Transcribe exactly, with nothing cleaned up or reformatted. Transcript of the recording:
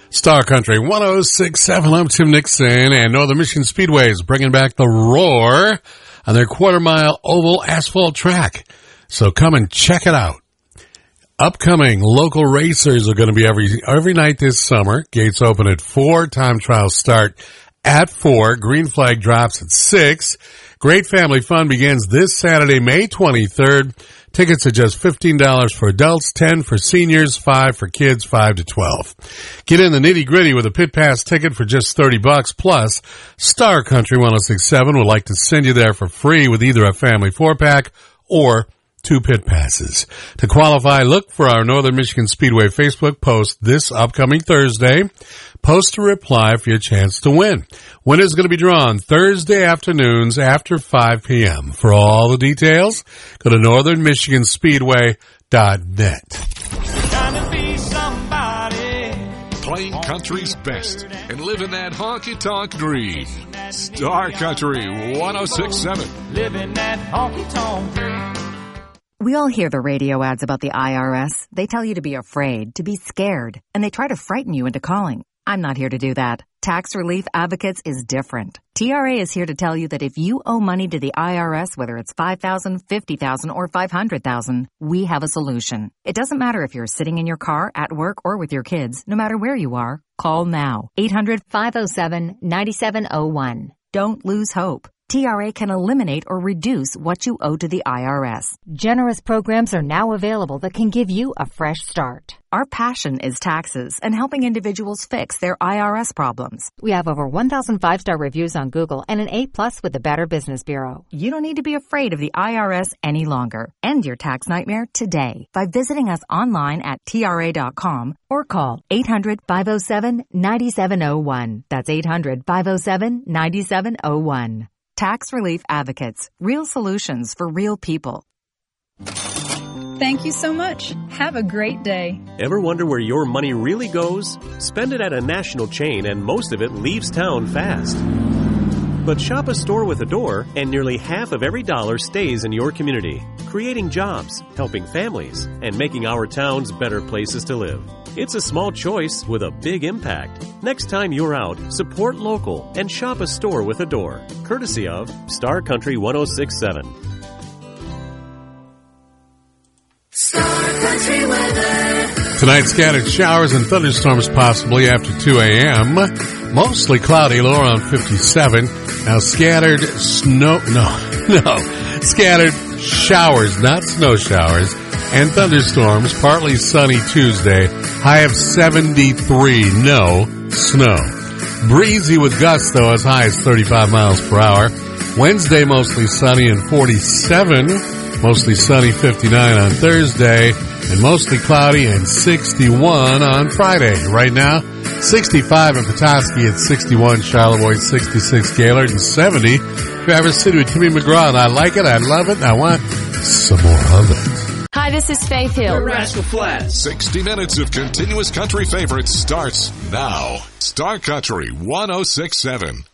Star Country one oh six point seven. I'm Tim Nixon, and Northern Michigan Speedway is bringing back the roar on their quarter-mile oval asphalt track. So come and check it out. Upcoming local racers are going to be every every night this summer. Gates open at four. Time trials start at four. Green flag drops at six. Great family fun begins this Saturday, May twenty-third. Tickets are just fifteen dollars for adults, ten dollars for seniors, five dollars for kids, five to twelve. Get in the nitty-gritty with a pit pass ticket for just thirty bucks. Plus, Star Country one oh six point seven would like to send you there for free with either a family four-pack or two pit passes. To qualify, look for our Northern Michigan Speedway Facebook post this upcoming Thursday. Post a reply for your chance to win. Winners going to be drawn Thursday afternoons after five p.m. For all the details, go to northern michigan speedway dot net. Playing country's best and living that honky-tonk dream. Star Country one oh six point seven. Living that honky-tonk dream. We all hear the radio ads about the I R S. They tell you to be afraid, to be scared, and they try to frighten you into calling. I'm not here to do that. Tax Relief Advocates is different. T R A is here to tell you that if you owe money to the I R S, whether it's five thousand dollars, fifty thousand dollars, or five hundred thousand dollars, we have a solution. It doesn't matter if you're sitting in your car, at work, or with your kids. No matter where you are, call now. eight hundred, five oh seven, nine seven oh one. Don't lose hope. T R A can eliminate or reduce what you owe to the I R S. Generous programs are now available that can give you a fresh start. Our passion is taxes and helping individuals fix their I R S problems. We have over one thousand five-star reviews on Google and an A plus with the Better Business Bureau. You don't need to be afraid of the I R S any longer. End your tax nightmare today by visiting us online at T R A dot com or call eight hundred, five oh seven, nine seven oh one. That's eight hundred, five oh seven, nine seven oh one. Tax Relief Advocates. Real solutions for real people. Thank you so much. Have a great day. Ever wonder where your money really goes? Spend it at a national chain and most of it leaves town fast. But shop a store with a door and nearly half of every dollar stays in your community, creating jobs, helping families, and making our towns better places to live. It's a small choice with a big impact. Next time you're out, support local and shop a store with a door, courtesy of Star Country one oh six point seven. Star Country weather. Tonight, scattered showers and thunderstorms possibly after two a.m. Mostly cloudy, low around fifty-seven. Now scattered snow, no, no, scattered showers, not snow showers, and thunderstorms, partly sunny Tuesday, high of seventy-three, no snow. Breezy with gusts, though, as high as thirty-five miles per hour. Wednesday, mostly sunny and forty-seven. Mostly sunny, fifty-nine on Thursday, and mostly cloudy and sixty-one on Friday. Right now, sixty-five in Petoskey at sixty-one, Charlevoix sixty-six, Gaylord and seventy. Traverse City with Timmy McGraw, and I like it, I love it, and I want some more of it. Hi, this is Faith Hill. We're Rascal Flatts. sixty minutes of continuous country favorites starts now. Star Country one oh six point seven.